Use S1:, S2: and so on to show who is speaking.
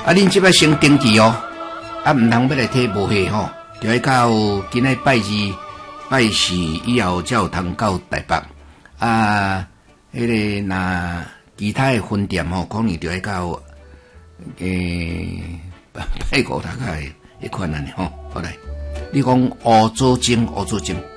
S1: 恁即摆先登记哦，毋通要来摕无货吼，就要到今仔拜2、拜4以后才有通到台北。迄个若其他的分店吼，可能就要到拜5大概迄款安尼吼。好来，你讲乌祖精。